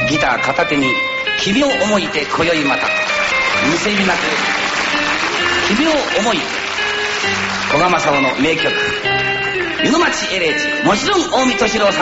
ギター片手に君を思いて今宵またむせびなく君を思いて古賀正夫の名曲湯の町エレーチ、もちろん近江敏郎さん